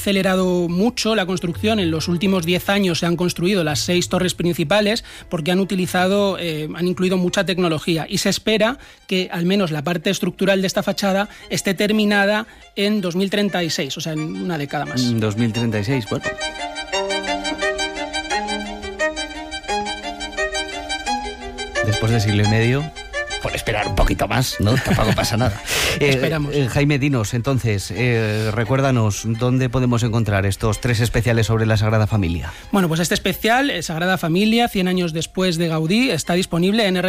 acelerado mucho la construcción. En los últimos 10 años se han construido las 6 torres principales porque han incluido mucha tecnología, y se espera que al menos la parte estructural de esta fachada esté terminada en 2036, o sea, en una década más. 2036, bueno. Después de siglo y medio, por esperar un poquito más, ¿no? Tampoco pasa nada. Esperamos. Jaime, dinos, entonces, recuérdanos, ¿dónde podemos encontrar estos 3 especiales sobre la Sagrada Familia? Bueno, pues este especial, Sagrada Familia, 100 años después de Gaudí, está disponible en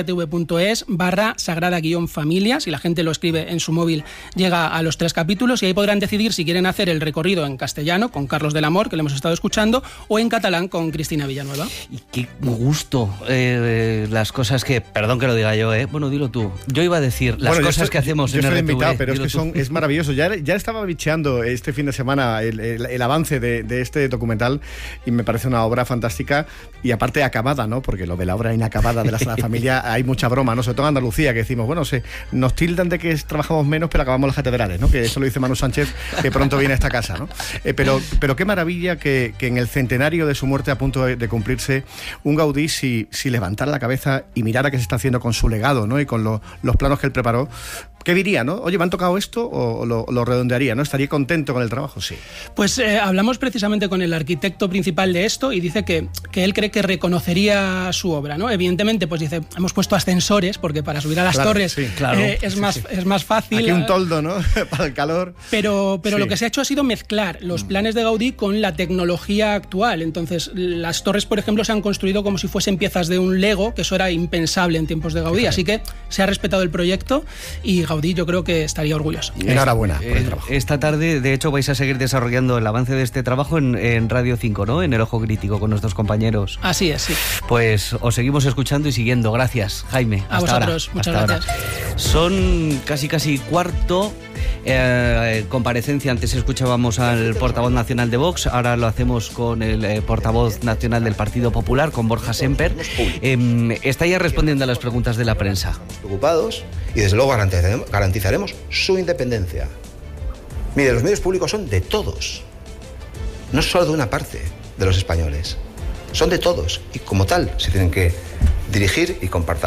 rtv.es/sagrada-familia. Si la gente lo escribe en su móvil, llega a los 3 capítulos, y ahí podrán decidir si quieren hacer el recorrido en castellano, con Carlos del Amor, que le hemos estado escuchando, o en catalán, con Cristina Villanueva. Y qué gusto, las cosas que, perdón que lo diga yo, bueno, dilo tú. Yo iba a decir las cosas que hacemos en RTV. Invitado, pero es que es maravilloso. Ya estaba bicheando este fin de semana el avance de este documental, y me parece una obra fantástica, y aparte acabada, ¿no? Porque lo de la obra inacabada de la Sagrada Familia hay mucha broma, ¿no? Sobre todo en Andalucía, que decimos, bueno, nos tildan de que trabajamos menos, pero acabamos las catedrales, ¿no? Que eso lo dice Manu Sánchez, que pronto viene a esta casa, ¿no? Pero qué maravilla que en el centenario de su muerte, a punto de cumplirse, un Gaudí, si levantara la cabeza y mirara qué se está haciendo con su legado, ¿no? Y con los planos que él preparó, ¿qué diría, no? Oye, ¿me han tocado esto? O lo redondearía, ¿no? ¿Estaría contento con el trabajo? Sí. Pues hablamos precisamente con el arquitecto principal de esto, y dice que él cree que reconocería su obra, ¿no? Evidentemente, pues dice, hemos puesto ascensores, porque para subir a las torres sí, claro, es más fácil. Aquí un toldo, ¿no? Para el calor. Pero lo que se ha hecho ha sido mezclar los planes de Gaudí con la tecnología actual. Entonces, las torres, por ejemplo, se han construido como si fuesen piezas de un Lego, que eso era impensable en tiempos de Gaudí. Fíjate. Así que se ha respetado el proyecto, y Gaudí yo creo que estaría orgulloso. Enhorabuena por el trabajo. Esta tarde, de hecho, vais a seguir desarrollando el avance de este trabajo en Radio 5, ¿no? En El Ojo Crítico, con nuestros compañeros. Así es, sí. Pues os seguimos escuchando y siguiendo. Gracias, Jaime. A vosotros, muchas gracias. Son casi cuarto. Comparecencia, antes escuchábamos al portavoz nacional de Vox, ahora lo hacemos con el portavoz nacional del Partido Popular, con Borja Semper. Está ya respondiendo a las preguntas de la prensa. Preocupados, y desde luego garantizaremos su independencia. Mire, los medios públicos son de todos, no solo de una parte de los españoles, son de todos, y como tal se tienen que dirigir y compartir.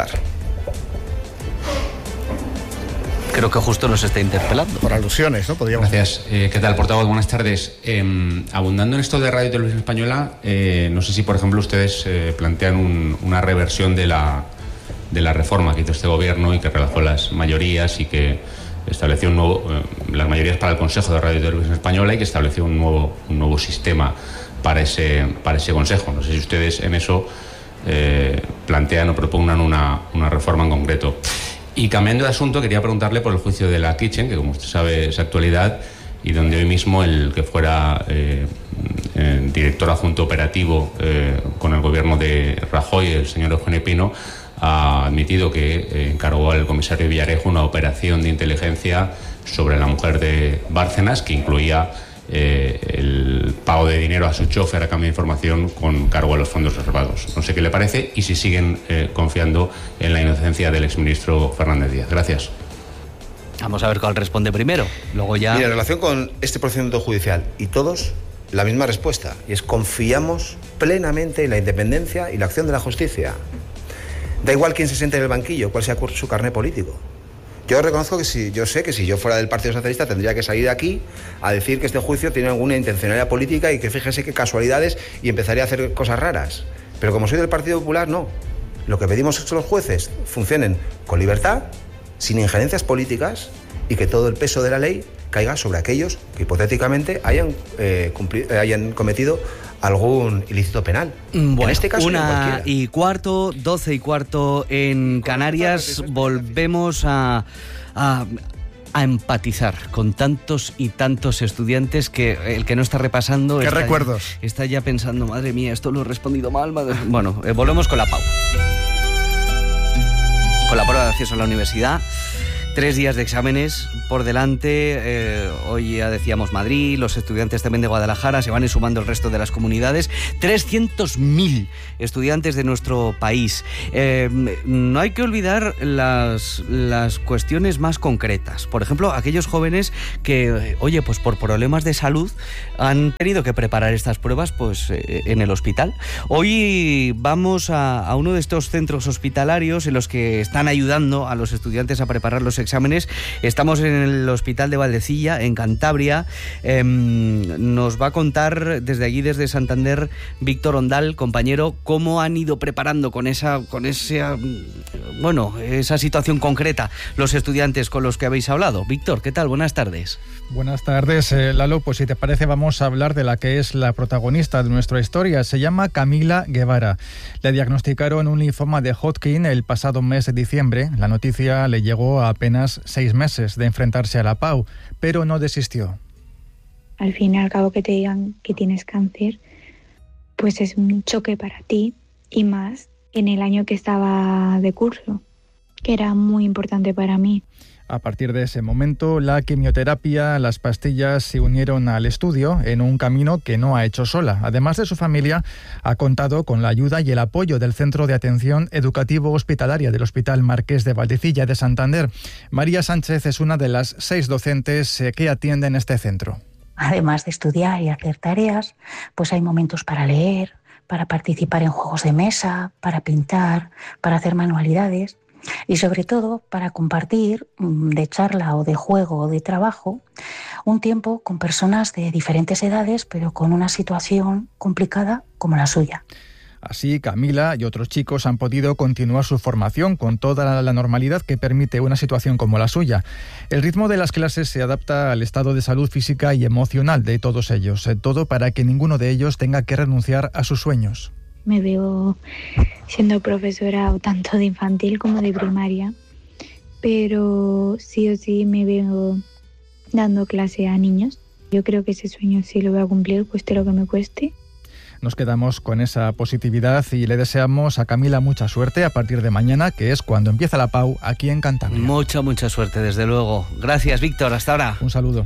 Creo que justo nos está interpelando. Por alusiones, ¿no? Gracias. ¿Qué tal, portavoz? Buenas tardes. Abundando en esto de Radio y Televisión Española, no sé si, por ejemplo, ustedes plantean una reversión de la reforma que hizo este gobierno y que relajó las mayorías y que estableció las mayorías para el Consejo de Radio y Televisión Española, y que estableció un nuevo sistema para ese Consejo. No sé si ustedes en eso plantean o propugnan una reforma en concreto. Y cambiando de asunto, quería preguntarle por el juicio de la Kitchen, que como usted sabe es actualidad, y donde hoy mismo el que fuera director adjunto operativo con el gobierno de Rajoy, el señor Eugenio Pino, ha admitido que encargó al comisario Villarejo una operación de inteligencia sobre la mujer de Bárcenas, que incluía el pago de dinero a su chofer a cambio de información con cargo a los fondos reservados. No sé qué le parece y si siguen confiando en la inocencia del exministro Fernández Díaz. Gracias. Vamos a ver cuál responde primero. Luego ya... Mira, en relación con este procedimiento judicial, y todos, la misma respuesta, y es: confiamos plenamente en la independencia y la acción de la justicia. Da igual quién se siente en el banquillo, cuál sea su carné político. Yo reconozco que yo sé que si yo fuera del Partido Socialista tendría que salir de aquí a decir que este juicio tiene alguna intencionalidad política y que fíjese qué casualidades, y empezaría a hacer cosas raras. Pero como soy del Partido Popular, no. Lo que pedimos es que los jueces funcionen con libertad, sin injerencias políticas, y que todo el peso de la ley caiga sobre aquellos que hipotéticamente hayan cometido algún ilícito penal. Bueno, en este caso, 1:15, 12:15 en Canarias. Volvemos a empatizar con tantos y tantos estudiantes que el que no está repasando... ¿Qué recuerdos? Está ya pensando, madre mía, esto lo he respondido mal. Bueno, volvemos con la PAU. Con la prueba de acceso a la universidad. 3 días de exámenes por delante. Hoy ya decíamos Madrid, los estudiantes también de Guadalajara, se van a ir sumando el resto de las comunidades. 300.000 estudiantes de nuestro país. No hay que olvidar las cuestiones más concretas. Por ejemplo, aquellos jóvenes que, oye, pues por problemas de salud han tenido que preparar estas pruebas pues en el hospital. Hoy vamos a uno de estos centros hospitalarios en los que están ayudando a los estudiantes a preparar los exámenes. Estamos en el Hospital de Valdecilla, en Cantabria. Nos va a contar desde allí, desde Santander, Víctor Ondal, compañero, cómo han ido preparando con esa situación concreta los estudiantes con los que habéis hablado. Víctor, ¿qué tal? Buenas tardes. Buenas tardes, Lalo. Pues si te parece vamos a hablar de la que es la protagonista de nuestra historia. Se llama Camila Guevara. Le diagnosticaron un linfoma de Hodgkin el pasado mes de diciembre. La noticia le llegó a apenas 6 meses de enfrentarse a la PAU, pero no desistió. Al fin y al cabo que te digan que tienes cáncer, pues es un choque para ti, y más en el año que estaba de curso, que era muy importante para mí. A partir de ese momento, la quimioterapia, las pastillas se unieron al estudio en un camino que no ha hecho sola. Además de su familia, ha contado con la ayuda y el apoyo del Centro de Atención Educativo Hospitalaria del Hospital Marqués de Valdecilla de Santander. María Sánchez es una de las 6 docentes que atienden este centro. Además de estudiar y hacer tareas, pues hay momentos para leer, para participar en juegos de mesa, para pintar, para hacer manualidades. Y sobre todo para compartir de charla o de juego o de trabajo un tiempo con personas de diferentes edades, pero con una situación complicada como la suya. Así, Camila y otros chicos han podido continuar su formación con toda la normalidad que permite una situación como la suya. El ritmo de las clases se adapta al estado de salud física y emocional de todos ellos, todo para que ninguno de ellos tenga que renunciar a sus sueños. Me veo siendo profesora tanto de infantil como de primaria, pero sí o sí me veo dando clase a niños. Yo creo que ese sueño sí lo voy a cumplir, cueste lo que me cueste. Nos quedamos con esa positividad y le deseamos a Camila mucha suerte a partir de mañana, que es cuando empieza la PAU aquí en Cantabria. Mucha suerte, desde luego. Gracias, Víctor. Hasta ahora. Un saludo.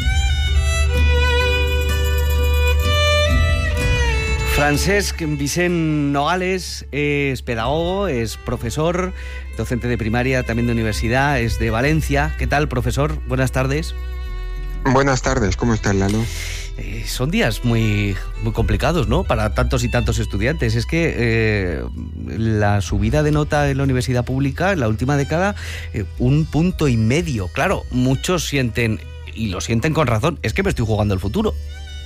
Francesc Vicent Nogales es pedagogo, es profesor, docente de primaria, también de universidad, es de Valencia. ¿Qué tal, profesor? Buenas tardes. Buenas tardes, ¿cómo estás, Lalo? Son días muy complicados, ¿no?, para tantos y tantos estudiantes. Es que la subida de nota en la universidad pública en la última década, 1,5 puntos. Claro, muchos sienten, y lo sienten con razón, es que me estoy jugando el futuro.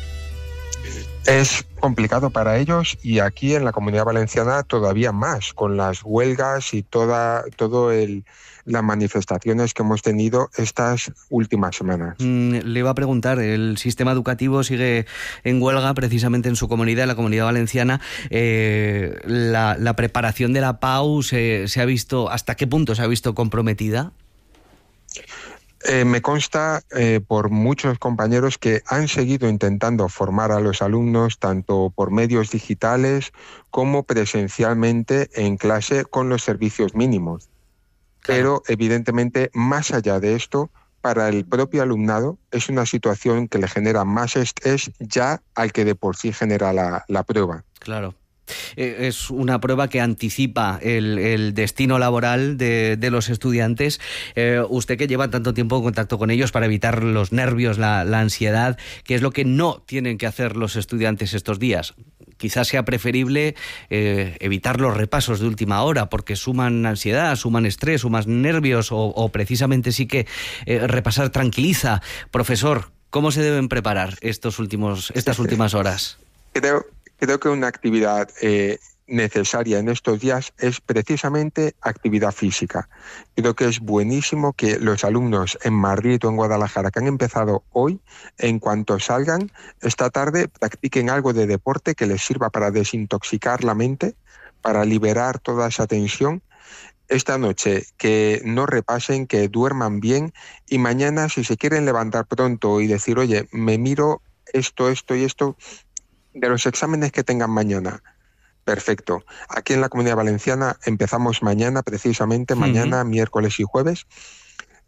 Es complicado para ellos, y aquí en la Comunidad Valenciana todavía más, con las huelgas y las manifestaciones que hemos tenido estas últimas semanas. Le iba a preguntar, el sistema educativo sigue en huelga precisamente en su comunidad, en la Comunidad Valenciana. La preparación de la PAU se ha visto, ¿hasta qué punto se ha visto comprometida? Me consta por muchos compañeros que han seguido intentando formar a los alumnos tanto por medios digitales como presencialmente en clase con los servicios mínimos. Pero evidentemente, más allá de esto, para el propio alumnado es una situación que le genera más estrés ya al que de por sí genera la prueba. Claro. Es una prueba que anticipa el destino laboral de los estudiantes. Usted, que lleva tanto tiempo en contacto con ellos, para evitar los nervios, la ansiedad, ¿qué es lo que no tienen que hacer los estudiantes estos días? Quizás sea preferible evitar los repasos de última hora, porque suman ansiedad, suman estrés, suman nervios, o precisamente sí que repasar tranquiliza. Profesor, ¿cómo se deben preparar estas últimas horas? Creo que una actividad necesaria en estos días es precisamente actividad física. Creo que es buenísimo que los alumnos en Madrid o en Guadalajara que han empezado hoy, en cuanto salgan esta tarde, practiquen algo de deporte que les sirva para desintoxicar la mente, para liberar toda esa tensión. Esta noche que no repasen, que duerman bien, y mañana, si se quieren levantar pronto y decir, oye, me miro esto y esto de los exámenes que tengan mañana, perfecto. Aquí en la Comunidad Valenciana empezamos mañana, precisamente mañana, miércoles y jueves.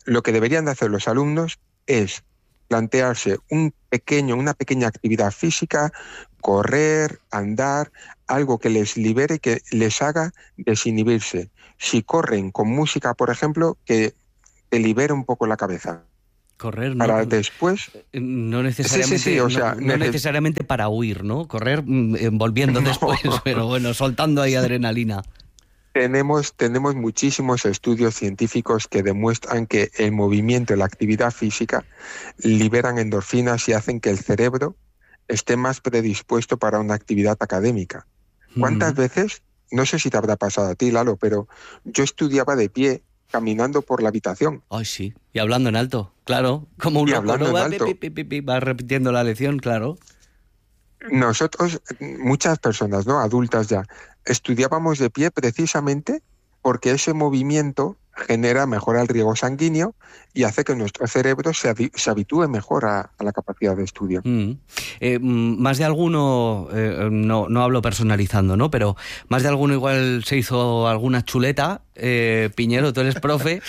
lo que deberían de hacer los alumnos es plantearse una pequeña actividad física, correr, andar, algo que les libere, que les haga desinhibirse. Si corren con música, por ejemplo, que te libere un poco la cabeza. Correr, ¿no? Para después... No necesariamente, no necesariamente para huir, ¿no? Correr volviendo después, pero bueno, soltando ahí adrenalina. Tenemos muchísimos estudios científicos que demuestran que el movimiento y la actividad física liberan endorfinas y hacen que el cerebro esté más predispuesto para una actividad académica. ¿Cuántas veces, no sé si te habrá pasado a ti, Lalo, pero yo estudiaba de pie, caminando por la habitación? Ay, sí, y hablando en alto, claro, como un loco, ¿no? Va repitiendo la lección, claro. Nosotros, muchas personas, ¿no?, adultas ya, estudiábamos de pie precisamente porque ese movimiento mejora el riego sanguíneo y hace que nuestro cerebro se habitúe mejor a la capacidad de estudio. Más de alguno, no hablo personalizando, ¿no? Pero más de alguno igual se hizo alguna chuleta. Piñero, tú eres profe,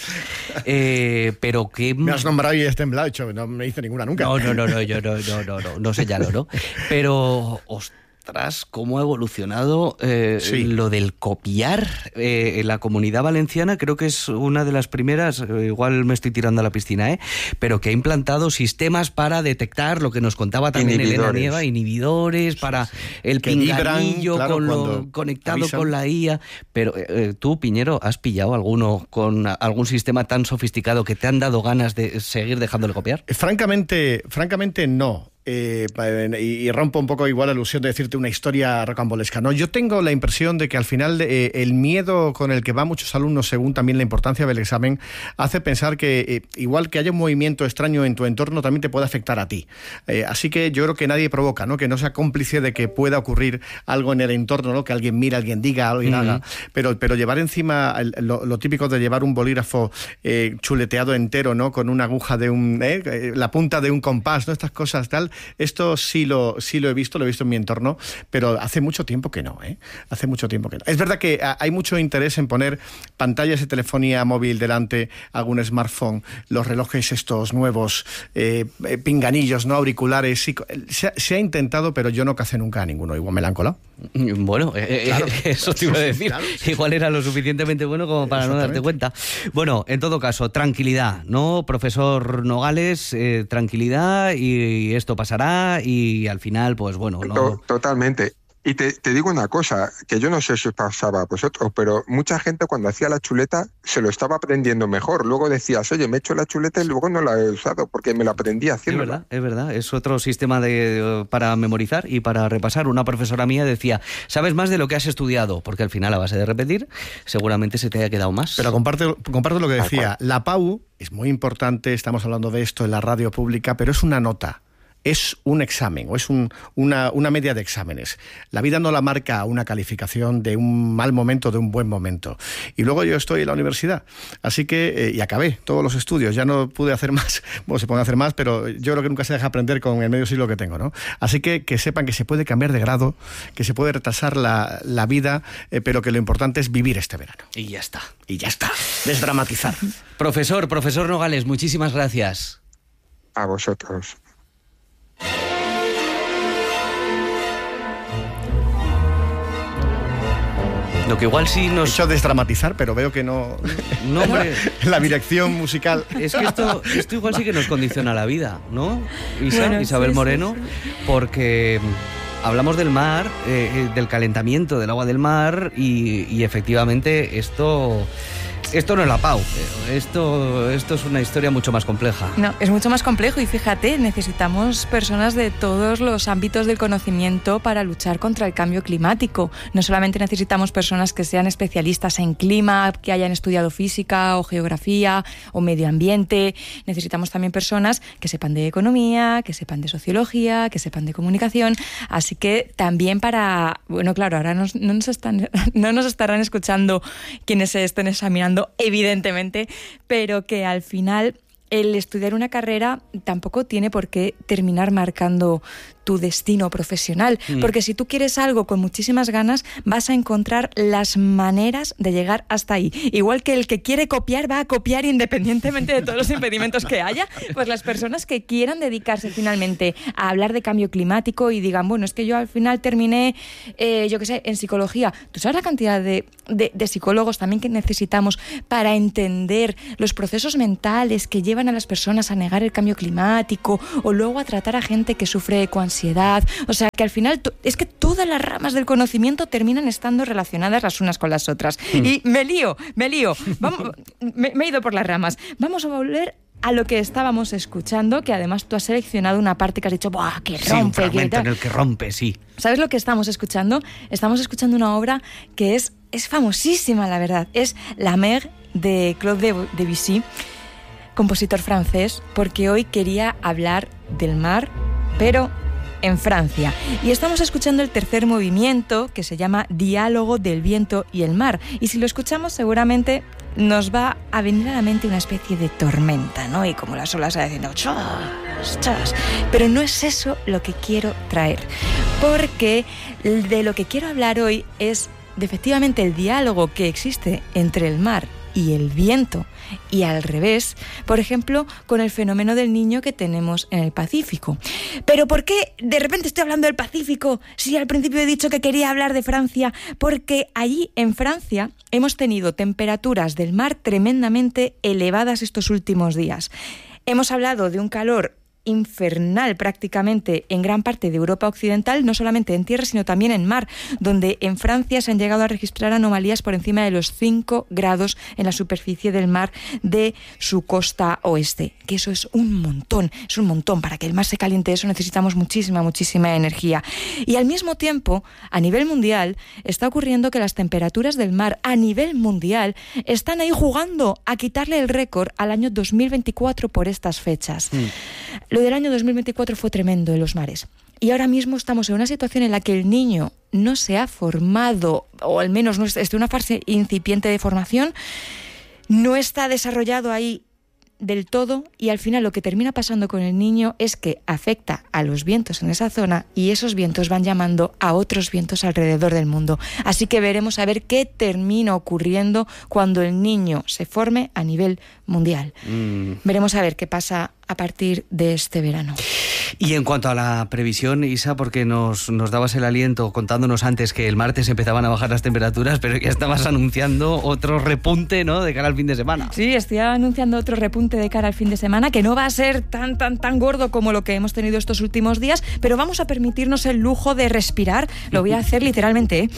pero que... Me has nombrado y he temblado, no me hice ninguna nunca. No señalo, ¿no? Pero... Ostras, cómo ha evolucionado lo del copiar. En la Comunidad Valenciana creo que es una de las primeras, igual me estoy tirando a la piscina, pero que ha implantado sistemas para detectar lo que nos contaba también Elena Nieva, inhibidores, para el pinganillo conectado avisan con la IA. Pero tú, Piñero, ¿has pillado alguno con algún sistema tan sofisticado que te han dado ganas de seguir dejándole copiar? Francamente no. Y rompo un poco igual la ilusión de decirte una historia rocambolesca, ¿no? Yo tengo la impresión de que al final el miedo con el que van muchos alumnos, según también la importancia del examen, hace pensar que igual que haya un movimiento extraño en tu entorno, también te puede afectar a ti. Así que yo creo que nadie provoca, ¿no? Que no sea cómplice de que pueda ocurrir algo en el entorno, ¿no? Que alguien mire, alguien diga, alguien haga. Pero llevar encima lo típico de llevar un bolígrafo chuleteado entero, ¿no? Con una aguja de la punta de un compás, ¿no? Estas cosas tal. Esto sí lo he visto en mi entorno, pero hace mucho tiempo que no, Hace mucho tiempo que no. Es verdad que hay mucho interés en poner pantallas de telefonía móvil delante, algún smartphone, los relojes estos nuevos, pinganillos, ¿no? Auriculares. Sí, se ha intentado, pero yo no casé nunca a ninguno. Igual me la han colado. Bueno, claro, eso te iba a decir. Claro, sí. Igual era lo suficientemente bueno como para no darte cuenta. Bueno, en todo caso, tranquilidad, ¿no? Profesor Nogales, tranquilidad, y esto pasará y al final, pues bueno, ¿no? Totalmente. Y te digo una cosa, que yo no sé si os pasaba a vosotros, pero mucha gente cuando hacía la chuleta se lo estaba aprendiendo mejor. Luego decías, oye, me he hecho la chuleta y luego no la he usado porque me la aprendí haciéndola. Es verdad. Es otro sistema para memorizar y para repasar. Una profesora mía decía, sabes más de lo que has estudiado, porque al final, a base de repetir, seguramente se te haya quedado más. Pero comparto lo que decía. La PAU es muy importante, estamos hablando de esto en la radio pública, pero es una nota. Es un examen o es una media de exámenes. La vida no la marca una calificación de un mal momento, de un buen momento. Y luego yo estoy en la universidad, así que, y acabé todos los estudios, ya no pude hacer más, bueno, se pueden hacer más, pero yo creo que nunca se deja aprender con el medio siglo que tengo, ¿no? Así que sepan que se puede cambiar de grado, que se puede retrasar la vida, pero que lo importante es vivir este verano. Y ya está. Desdramatizar. Profesor Nogales, muchísimas gracias. A vosotros. Lo que igual sí nos... He hecho desdramatizar, pero veo que no... No, hombre. La dirección musical. Es que esto igual sí que nos condiciona la vida, ¿no? Isabel Moreno, porque hablamos del mar, del calentamiento del agua del mar y efectivamente esto no es la PAU, esto es una historia mucho más compleja. No, es mucho más complejo y fíjate, necesitamos personas de todos los ámbitos del conocimiento para luchar contra el cambio climático. No solamente necesitamos personas que sean especialistas en clima, que hayan estudiado física o geografía o medio ambiente, necesitamos también personas que sepan de economía, que sepan de sociología, que sepan de comunicación, así que también bueno, claro, ahora no nos estarán escuchando quienes se estén examinando, evidentemente, pero que al final el estudiar una carrera tampoco tiene por qué terminar marcando tu destino profesional, porque si tú quieres algo con muchísimas ganas, vas a encontrar las maneras de llegar hasta ahí. Igual que el que quiere copiar va a copiar independientemente de todos los impedimentos que haya, pues las personas que quieran dedicarse finalmente a hablar de cambio climático y digan, bueno, es que yo al final terminé, en psicología. ¿Tú sabes la cantidad de psicólogos también que necesitamos para entender los procesos mentales que llevan a las personas a negar el cambio climático o luego a tratar a gente que sufre de ecoansiedad? O sea, que al final es que todas las ramas del conocimiento terminan estando relacionadas las unas con las otras. Y me lío. Vamos, me he ido por las ramas. Vamos a volver a lo que estábamos escuchando, que además tú has seleccionado una parte que has dicho, ¡buah, que rompe! Sí, un fragmento en el que rompe, sí. ¿Sabes lo que estamos escuchando? Estamos escuchando una obra que es famosísima, la verdad. Es La Mer de Claude Debussy, compositor francés, porque hoy quería hablar del mar, pero en Francia. Y estamos escuchando el tercer movimiento, que se llama Diálogo del viento y el mar. Y si lo escuchamos, seguramente nos va a venir a la mente una especie de tormenta, ¿no? Y como las olas haciendo chas, chas. Pero no es eso lo que quiero traer. Porque de lo que quiero hablar hoy es de efectivamente el diálogo que existe entre el mar y el viento, y al revés, por ejemplo, con el fenómeno del niño que tenemos en el Pacífico. Pero ¿por qué de repente estoy hablando del Pacífico si al principio he dicho que quería hablar de Francia? Porque allí en Francia hemos tenido temperaturas del mar tremendamente elevadas estos últimos días. Hemos hablado de un calor infernal prácticamente en gran parte de Europa Occidental, no solamente en tierra sino también en mar, donde en Francia se han llegado a registrar anomalías por encima de los 5 grados en la superficie del mar de su costa oeste, que eso es un montón. Para que el mar se caliente eso necesitamos muchísima energía. Y al mismo tiempo, a nivel mundial, está ocurriendo que las temperaturas del mar a nivel mundial están ahí jugando a quitarle el récord al año 2024 por estas fechas. Lo del año 2024 fue tremendo en los mares. Y ahora mismo estamos en una situación en la que el niño no se ha formado, o al menos no está en una fase incipiente de formación, no está desarrollado ahí del todo, y al final lo que termina pasando con el niño es que afecta a los vientos en esa zona y esos vientos van llamando a otros vientos alrededor del mundo. Así que veremos a ver qué termina ocurriendo cuando el niño se forme a nivel mundial. Veremos a ver qué pasa a partir de este verano. Y en cuanto a la previsión, Isa, porque nos dabas el aliento contándonos antes que el martes empezaban a bajar las temperaturas, pero ya estabas anunciando otro repunte, ¿no?, de cara al fin de semana. Sí, estoy anunciando otro repunte de cara al fin de semana, que no va a ser tan gordo como lo que hemos tenido estos últimos días, pero vamos a permitirnos el lujo de respirar. Lo voy a hacer literalmente, ¿eh?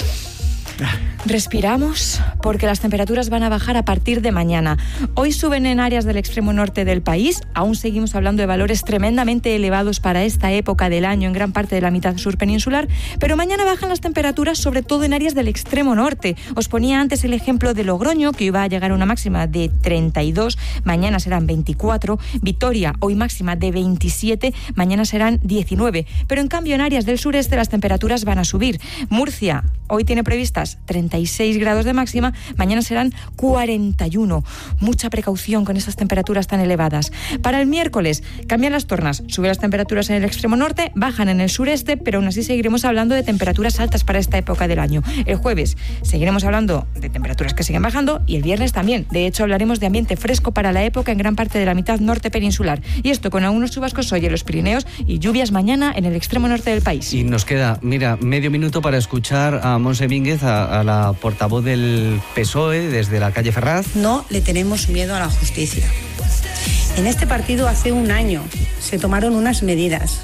Respiramos porque las temperaturas van a bajar a partir de mañana. Hoy suben en áreas del extremo norte del país. Aún seguimos hablando de valores tremendamente elevados para esta época del año en gran parte de la mitad sur peninsular, pero mañana bajan las temperaturas sobre todo en áreas del extremo norte. Os ponía antes el ejemplo de Logroño, que iba a llegar a una máxima de 32, mañana serán 24. Vitoria, hoy máxima de 27, mañana serán 19. Pero en cambio en áreas del sureste las temperaturas van a subir. Murcia, hoy tiene previstas 36 grados de máxima, mañana serán 41. Mucha precaución con esas temperaturas tan elevadas. Para el miércoles cambian las tornas, suben las temperaturas en el extremo norte, bajan en el sureste, pero aún así seguiremos hablando de temperaturas altas para esta época del año. El jueves seguiremos hablando de temperaturas que siguen bajando y el viernes también. De hecho, hablaremos de ambiente fresco para la época en gran parte de la mitad norte peninsular. Y esto con algunos chubascos hoy en los Pirineos y lluvias mañana en el extremo norte del país. Y nos queda, mira, medio minuto para escuchar a Montse Mínguez, a la portavoz del PSOE desde la calle Ferraz. No le tenemos miedo a la justicia. En este partido hace un año se tomaron unas medidas.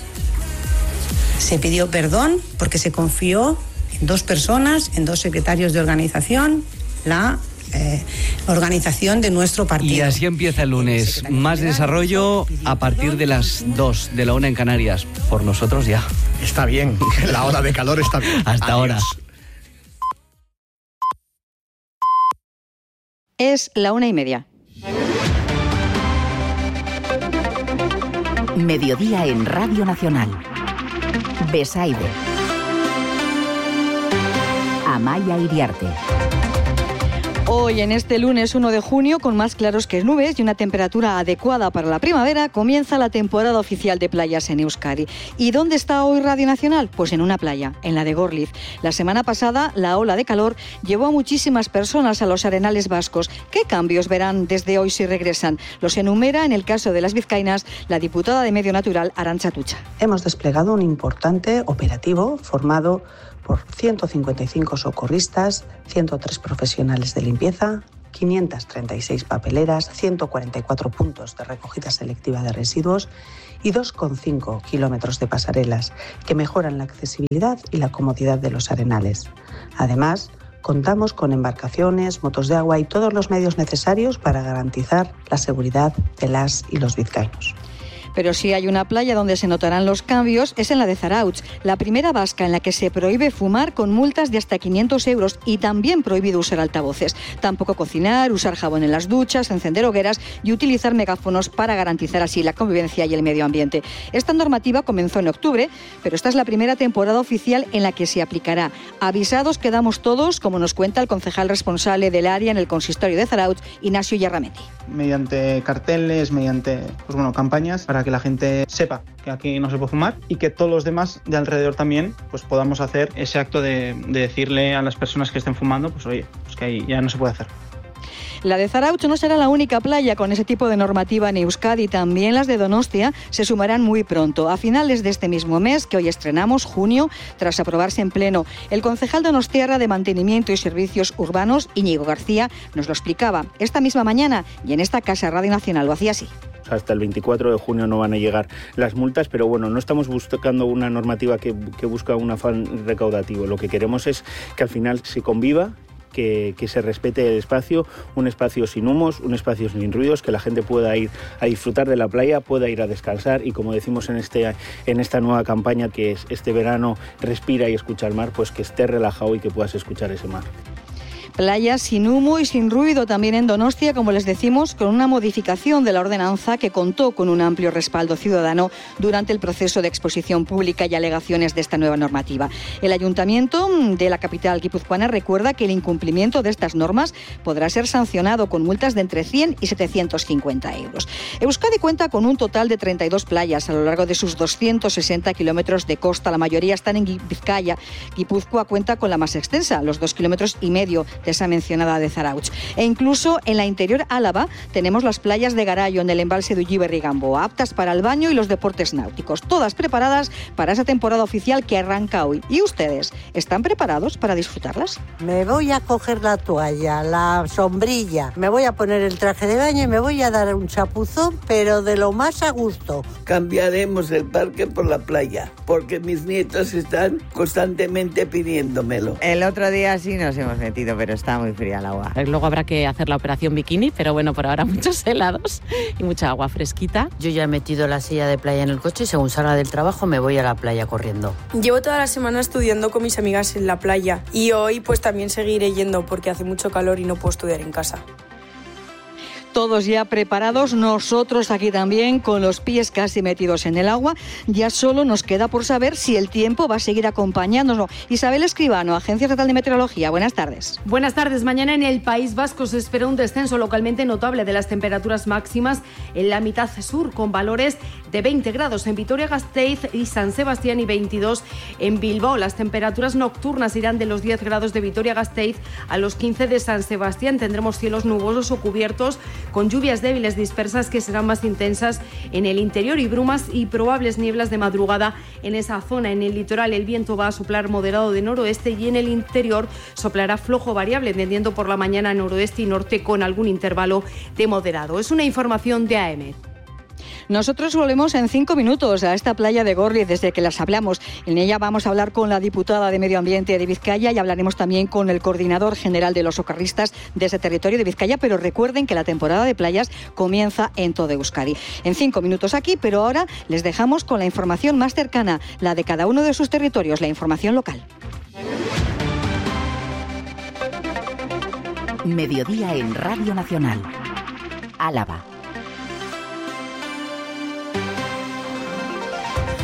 Se pidió perdón porque se confió en 2 personas, en 2 secretarios de organización, la organización de nuestro partido. Y así empieza el lunes. Más desarrollo a partir de las 2 de la 1 en Canarias. Por nosotros ya. Está bien. La hora de calor está bien. Hasta ahora. Es la 1:30. Mediodía en Radio Nacional. Besaide. Amaya Iriarte. Hoy, en este lunes 1 de junio, con más claros que nubes y una temperatura adecuada para la primavera, comienza la temporada oficial de playas en Euskadi. ¿Y dónde está hoy Radio Nacional? Pues en una playa, en la de Gorliz. La semana pasada, la ola de calor llevó a muchísimas personas a los arenales vascos. ¿Qué cambios verán desde hoy si regresan? Los enumera, en el caso de las vizcaínas, la diputada de Medio Natural, Arantxa Atutxa. Hemos desplegado un importante operativo formado por 155 socorristas, 103 profesionales de limpieza, 536 papeleras, 144 puntos de recogida selectiva de residuos y 2,5 kilómetros de pasarelas que mejoran la accesibilidad y la comodidad de los arenales. Además, contamos con embarcaciones, motos de agua y todos los medios necesarios para garantizar la seguridad de las y los vizcaínos. Pero si hay una playa donde se notarán los cambios es en la de Zarautz, la primera vasca en la que se prohíbe fumar con multas de hasta 500 euros y también prohibido usar altavoces. Tampoco cocinar, usar jabón en las duchas, encender hogueras y utilizar megáfonos para garantizar así la convivencia y el medio ambiente. Esta normativa comenzó en octubre, pero esta es la primera temporada oficial en la que se aplicará. Avisados quedamos todos, como nos cuenta el concejal responsable del área en el consistorio de Zarautz, Ignacio Yarramendi. Mediante carteles, mediante campañas para que la gente sepa que aquí no se puede fumar y que todos los demás de alrededor también pues podamos hacer ese acto de decirle a las personas que estén fumando, pues oye, pues que ahí ya no se puede hacer. La de Zarautz no será la única playa con ese tipo de normativa en Euskadi. También las de Donostia se sumarán muy pronto, a finales de este mismo mes, que hoy estrenamos, junio, tras aprobarse en pleno. El concejal donostiarra de Mantenimiento y Servicios Urbanos, Íñigo García, nos lo explicaba esta misma mañana y en esta casa Radio Nacional lo hacía así. Hasta el 24 de junio no van a llegar las multas, pero bueno, no estamos buscando una normativa que busca un afán recaudativo. Lo que queremos es que al final se conviva, que se respete el espacio, un espacio sin humos, un espacio sin ruidos, que la gente pueda ir a disfrutar de la playa, pueda ir a descansar y, como decimos en esta nueva campaña, que es este verano respira y escucha el mar, pues que estés relajado y que puedas escuchar ese mar. Playas sin humo y sin ruido también en Donostia, como les decimos, con una modificación de la ordenanza que contó con un amplio respaldo ciudadano durante el proceso de exposición pública y alegaciones de esta nueva normativa. El ayuntamiento de la capital guipuzcoana recuerda que el incumplimiento de estas normas podrá ser sancionado con multas de entre 100 y 750 euros. Euskadi cuenta con un total de 32 playas a lo largo de sus 260 kilómetros de costa. La mayoría están en Vizcaya. Guipúzcoa cuenta con la más extensa, los 2,5 kilómetros de esa mencionada de Zarautz. E incluso en la interior Álava tenemos las playas de Garayo en el embalse de Ulliber y Gamboa, aptas para el baño y los deportes náuticos, todas preparadas para esa temporada oficial que arranca hoy. ¿Y ustedes están preparados para disfrutarlas? Me voy a coger la toalla, la sombrilla, me voy a poner el traje de baño y me voy a dar un chapuzón, pero de lo más a gusto. Cambiaremos el parque por la playa, porque mis nietos están constantemente pidiéndomelo. El otro día sí nos hemos metido, pero está muy fría el agua. Luego habrá que hacer la operación bikini, pero bueno, por ahora muchos helados y mucha agua fresquita. Yo ya he metido la silla de playa en el coche y según salga del trabajo me voy a la playa corriendo. Llevo toda la semana estudiando con mis amigas en la playa y hoy pues también seguiré yendo porque hace mucho calor y no puedo estudiar en casa. Todos ya preparados, nosotros aquí también, con los pies casi metidos en el agua. Ya solo nos queda por saber si el tiempo va a seguir acompañándonos. Isabel Escribano, Agencia Estatal de Meteorología, buenas tardes. Buenas tardes. Mañana en el País Vasco se espera un descenso localmente notable de las temperaturas máximas en la mitad sur, con valores de 20 grados en Vitoria-Gasteiz y San Sebastián y 22 en Bilbao. Las temperaturas nocturnas irán de los 10 grados de Vitoria-Gasteiz a los 15 de San Sebastián. Tendremos cielos nubosos o cubiertos con lluvias débiles dispersas que serán más intensas en el interior y brumas y probables nieblas de madrugada en esa zona. En el litoral el viento va a soplar moderado de noroeste y en el interior soplará flojo variable, tendiendo por la mañana noroeste y norte con algún intervalo de moderado. Es una información de AEMET. Nosotros volvemos en 5 minutos a esta playa de Gorliz, desde que las hablamos. En ella vamos a hablar con la diputada de Medio Ambiente de Vizcaya y hablaremos también con el coordinador general de los socorristas de ese territorio de Vizcaya, pero recuerden que la temporada de playas comienza en todo Euskadi. En 5 minutos aquí, pero ahora les dejamos con la información más cercana, la de cada uno de sus territorios, la información local. Mediodía en Radio Nacional. Álava.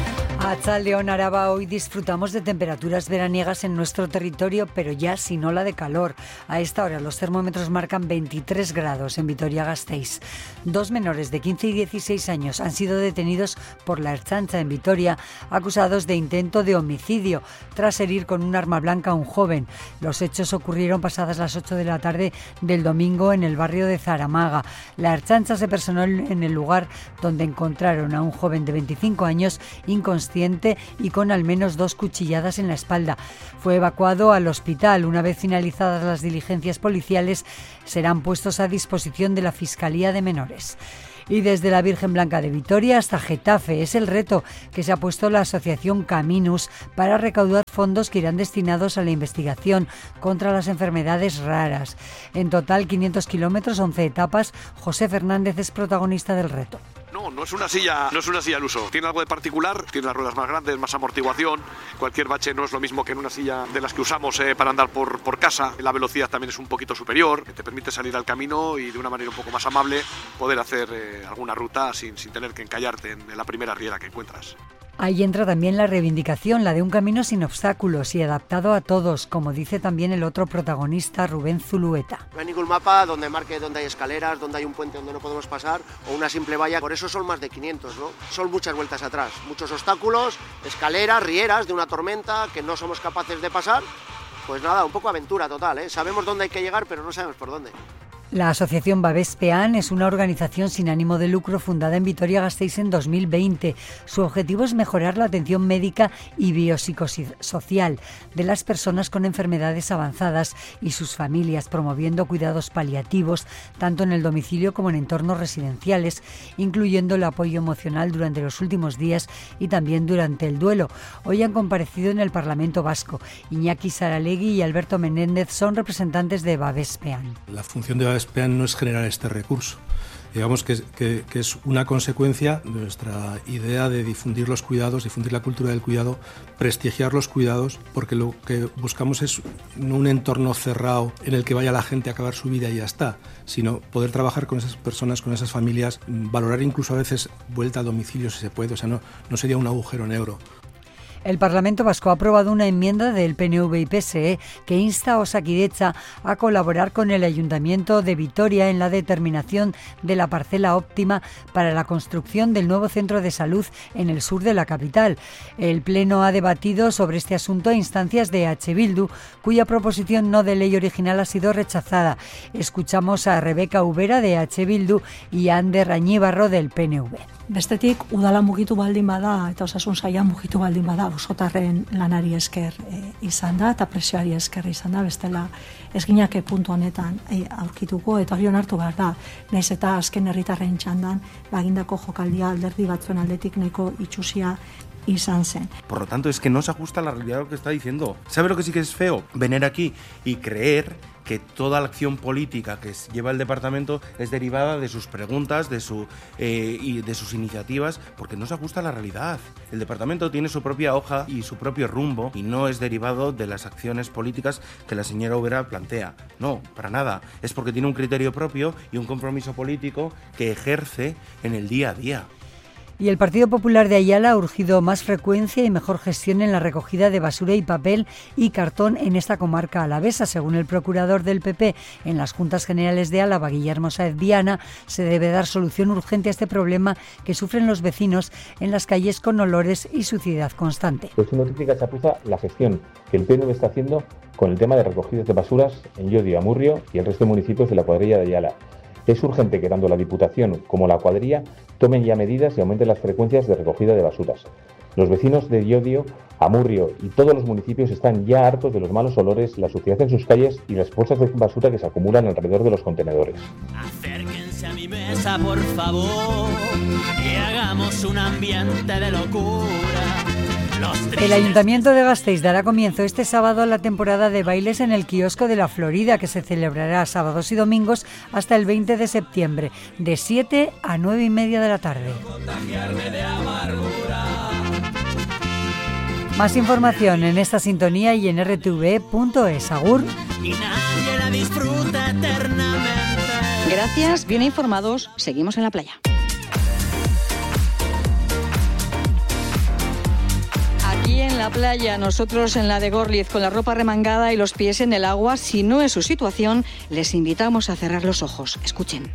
Atxaldeon, Araba, hoy disfrutamos de temperaturas veraniegas en nuestro territorio, pero ya sin ola de calor. A esta hora los termómetros marcan 23 grados en Vitoria-Gasteiz. 2 menores de 15 y 16 años han sido detenidos por la Ertzaintza en Vitoria, acusados de intento de homicidio, tras herir con un arma blanca a un joven. Los hechos ocurrieron pasadas las 8 de la tarde del domingo en el barrio de Zaramaga. La Ertzaintza se personó en el lugar donde encontraron a un joven de 25 años inconsciente y con al menos 2 cuchilladas en la espalda. Fue evacuado al hospital. Una vez finalizadas las diligencias policiales, serán puestos a disposición de la Fiscalía de Menores. Y desde la Virgen Blanca de Vitoria hasta Getafe es el reto que se ha puesto la asociación Caminus para recaudar fondos que irán destinados a la investigación contra las enfermedades raras. En total 500 kilómetros, 11 etapas. José Fernández es protagonista del reto. No es una silla al uso. Tiene algo de particular, tiene las ruedas más grandes, más amortiguación. Cualquier bache no es lo mismo que en una silla de las que usamos para andar por casa. La velocidad también es un poquito superior, que te permite salir al camino y de una manera un poco más amable poder hacer alguna ruta sin tener que encallarte en la primera riera que encuentras. Ahí entra también la reivindicación, la de un camino sin obstáculos y adaptado a todos, como dice también el otro protagonista, Rubén Zulueta. No hay ningún mapa donde marque dónde hay escaleras, dónde hay un puente donde no podemos pasar o una simple valla, por eso son más de 500, ¿no? Son muchas vueltas atrás, muchos obstáculos, escaleras, rieras de una tormenta que no somos capaces de pasar. Pues nada, un poco aventura total, ¿eh? Sabemos dónde hay que llegar, pero no sabemos por dónde. La asociación Babespean es una organización sin ánimo de lucro fundada en Vitoria-Gasteiz en 2020. Su objetivo es mejorar la atención médica y biopsicosocial de las personas con enfermedades avanzadas y sus familias, promoviendo cuidados paliativos tanto en el domicilio como en entornos residenciales, incluyendo el apoyo emocional durante los últimos días y también durante el duelo. Hoy han comparecido en el Parlamento Vasco. Iñaki Saralegui y Alberto Menéndez son representantes de Babespean. La función de Babespean no es generar este recurso. Digamos que es una consecuencia de nuestra idea de difundir los cuidados, difundir la cultura del cuidado, prestigiar los cuidados, porque lo que buscamos es no un entorno cerrado en el que vaya la gente a acabar su vida y ya está, sino poder trabajar con esas personas, con esas familias, valorar incluso a veces vuelta a domicilio si se puede, o sea, no sería un agujero negro. El Parlamento Vasco ha aprobado una enmienda del PNV y PSE que insta a Osakidetza a colaborar con el Ayuntamiento de Vitoria en la determinación de la parcela óptima para la construcción del nuevo centro de salud en el sur de la capital. El Pleno ha debatido sobre este asunto a instancias de H. Bildu, cuya proposición no de ley original ha sido rechazada. Escuchamos a Rebeca Ubera de H. Bildu y a Ander Añibarro del PNV. Bestetik, udala mugitu baldin bada eta osasun saila mugitu baldin bada, auzotarren lanari esker izan da eta presioari esker izan da, bestela ez ginake puntu honetan aurkituko eta hori onartu behar da. Nahiz eta azken herritarren txandan bagindako jokaldia alderdi batzuen aldetik nahiko itxusia izan zen. Por lo tanto, es que no se ajusta a la realidad de lo que está diciendo. ¿Sabe lo que sí que es feo? Venir aquí y creer que toda la acción política que lleva el departamento es derivada de sus preguntas, y de sus iniciativas, porque no se ajusta a la realidad. El departamento tiene su propia hoja y su propio rumbo y no es derivado de las acciones políticas que la señora Ubera plantea. No, para nada. Es porque tiene un criterio propio y un compromiso político que ejerce en el día a día. Y el Partido Popular de Ayala ha urgido más frecuencia y mejor gestión en la recogida de basura y papel y cartón en esta comarca alavesa. Según el procurador del PP en las Juntas Generales de Álava, Guillermo Sáez Viana, se debe dar solución urgente a este problema que sufren los vecinos en las calles con olores y suciedad constante. Pues una auténtica chapuza la gestión que el PNV está haciendo con el tema de recogidas de basuras en Llodio, Amurrio y el resto de municipios de la cuadrilla de Ayala. Es urgente que tanto la Diputación como la cuadrilla tomen ya medidas y aumenten las frecuencias de recogida de basuras. Los vecinos de Llodio, Amurrio y todos los municipios están ya hartos de los malos olores, la suciedad en sus calles y las bolsas de basura que se acumulan alrededor de los contenedores. Acérquense a mi mesa, por favor, y hagamos un ambiente de locura. El Ayuntamiento de Gasteiz dará comienzo este sábado a la temporada de bailes en el Kiosco de la Florida, que se celebrará sábados y domingos hasta el 20 de septiembre, de 7 a 9:30 de la tarde. Más información en esta sintonía y en rtv.es. Agur. Y nadie la disfruta eternamente. Gracias, bien informados, seguimos en la playa. la playa, nosotros en la de Gorliz, con la ropa remangada y los pies en el agua. Si no es su situación, les invitamos a cerrar los ojos. Escuchen.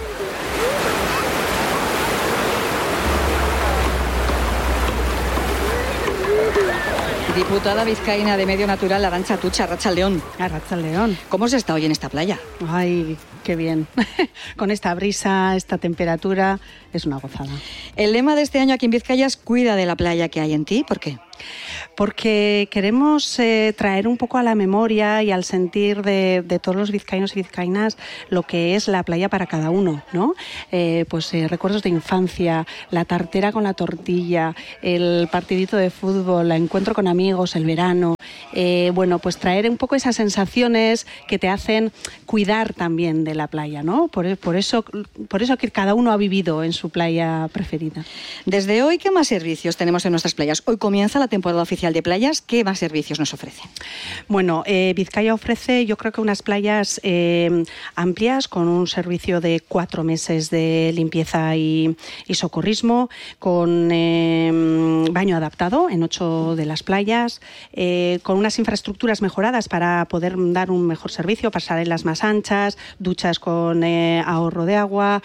Diputada vizcaína de Medio Natural, Arantxa Atutxa, Arratsaldeon. Arratsaldeon. ¿Cómo se está hoy en esta playa? Ay, qué bien. Con esta brisa, esta temperatura, es una gozada. El lema de este año aquí en Vizcaya es cuida de la playa que hay en ti. ¿Por qué? Porque queremos traer un poco a la memoria y al sentir de todos los vizcaínos y vizcaínas lo que es la playa para cada uno, ¿no? Recuerdos de infancia, la tartera con la tortilla, el partidito de fútbol, el encuentro con amigos, el verano. Pues traer un poco esas sensaciones que te hacen cuidar también de la playa, ¿no? Por eso que cada uno ha vivido en su playa preferida. Desde hoy, ¿qué más servicios tenemos en nuestras playas? Hoy comienza la temporada oficial de playas. ¿Qué más servicios nos ofrece? Bueno, Vizcaya ofrece, yo creo que unas playas amplias, con un servicio de 4 meses de limpieza y socorrismo, con baño adaptado en 8 de las playas, con unas infraestructuras mejoradas para poder dar un mejor servicio, pasarelas más anchas, duchas con ahorro de agua,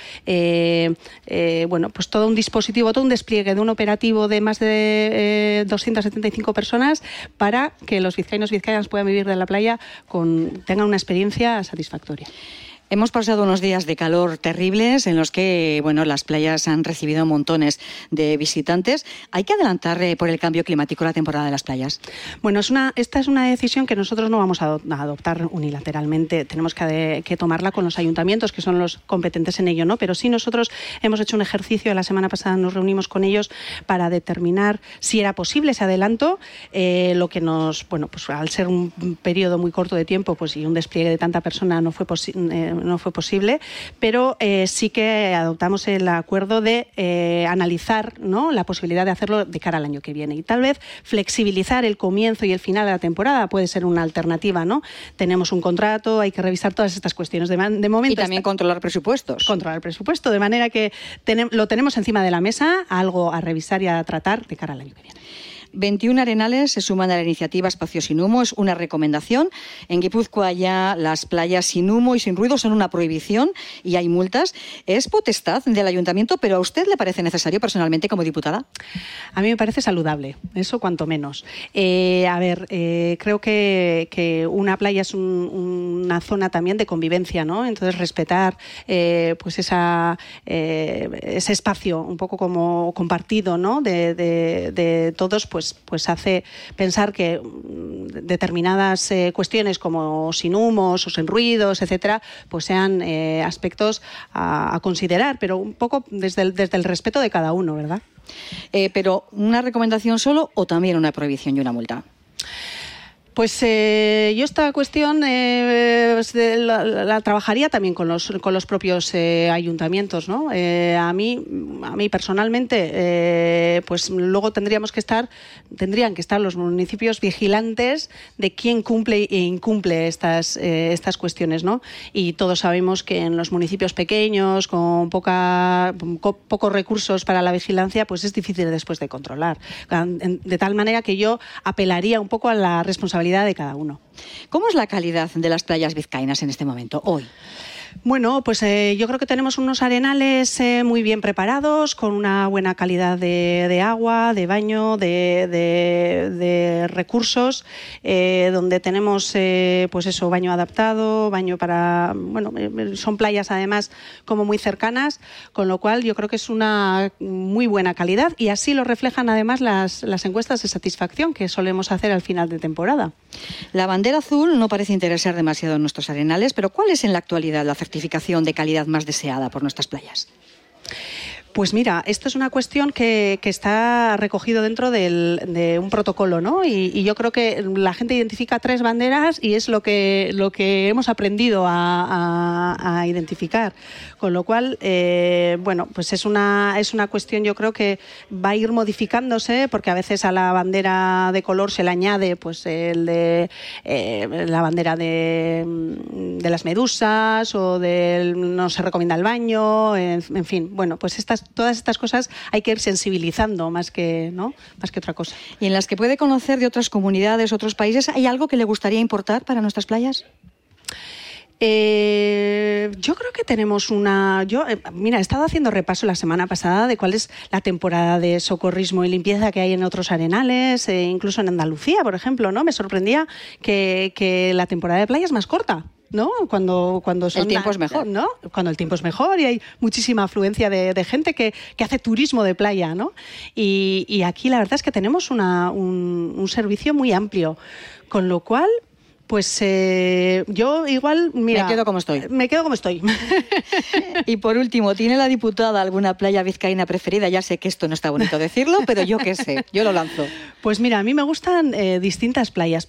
pues todo un dispositivo, todo un despliegue de un operativo de más de 275 personas para que los vizcaínos y vizcaínas puedan vivir de la playa, tengan una experiencia satisfactoria. Hemos pasado unos días de calor terribles en los que, las playas han recibido montones de visitantes. ¿Hay que adelantar por el cambio climático la temporada de las playas? Bueno, esta es una decisión que nosotros no vamos a adoptar unilateralmente. Tenemos que tomarla con los ayuntamientos, que son los competentes en ello, ¿no? Pero sí, nosotros hemos hecho un ejercicio, la semana pasada nos reunimos con ellos para determinar si era posible ese adelanto, lo que al ser un periodo muy corto de tiempo, y un despliegue de tanta persona no fue posible, pero sí que adoptamos el acuerdo de analizar, ¿no?, la posibilidad de hacerlo de cara al año que viene, y tal vez flexibilizar el comienzo y el final de la temporada puede ser una alternativa, ¿no? Tenemos un contrato, hay que revisar todas estas cuestiones de momento. Y también controlar presupuestos. Controlar el presupuesto, de manera que lo tenemos encima de la mesa, algo a revisar y a tratar de cara al año que viene. 21 arenales se suman a la iniciativa Espacio Sin Humo, es una recomendación. En Guipúzcoa ya las playas sin humo y sin ruido son una prohibición y hay multas. Es potestad del ayuntamiento, pero ¿a usted le parece necesario personalmente como diputada? A mí me parece saludable, eso cuanto menos. Creo que una playa es una zona también de convivencia, ¿no? Entonces respetar ese espacio un poco como compartido, ¿no?, de todos, pues hace pensar que determinadas cuestiones como sin humos o sin ruidos, etcétera, pues sean aspectos a considerar, pero un poco desde el respeto de cada uno, ¿verdad? Pero ¿una recomendación solo o también una prohibición y una multa? Yo esta cuestión la trabajaría también con los propios ayuntamientos, ¿no? A mí personalmente, luego tendrían que estar los municipios vigilantes de quién cumple e incumple estas cuestiones, ¿no? Y todos sabemos que en los municipios pequeños, con pocos recursos para la vigilancia, pues es difícil después de controlar. De tal manera que yo apelaría un poco a la responsabilidad de cada uno. ¿Cómo es la calidad de las playas vizcaínas en este momento, hoy? Bueno, yo creo que tenemos unos arenales muy bien preparados, con una buena calidad de agua, de baño, de recursos, donde tenemos baño adaptado, baño para... son playas además como muy cercanas, con lo cual yo creo que es una muy buena calidad, y así lo reflejan además las encuestas de satisfacción que solemos hacer al final de temporada. La bandera azul no parece interesar demasiado en nuestros arenales, pero ¿cuál es en la actualidad la certificación de calidad más deseada por nuestras playas? Pues mira, esto es una cuestión que está recogido dentro de un protocolo, ¿no? Y yo creo que la gente identifica 3 banderas y es lo que hemos aprendido a identificar. Con lo cual, pues es una cuestión, yo creo, que va a ir modificándose, porque a veces a la bandera de color se le añade la bandera de las medusas, o no se recomienda el baño, en fin. Bueno, pues estas todas estas cosas hay que ir sensibilizando más que otra cosa. ¿Y en las que puede conocer de otras comunidades, otros países, hay algo que le gustaría importar para nuestras playas? Yo creo que tenemos mira, he estado haciendo repaso la semana pasada de cuál es la temporada de socorrismo y limpieza que hay en otros arenales, incluso en Andalucía, por ejemplo, ¿no? Me sorprendía que la temporada de playa es más corta, ¿no? Cuando el tiempo es mejor, ¿no? Cuando el tiempo es mejor y hay muchísima afluencia de gente que hace turismo de playa, ¿no? Y aquí la verdad es que tenemos un servicio muy amplio, con lo cual pues yo igual, mira... Me quedo como estoy. Y por último, ¿tiene la diputada alguna playa vizcaína preferida? Ya sé que esto no está bonito decirlo, pero yo qué sé, yo lo lanzo. Pues mira, a mí me gustan distintas playas,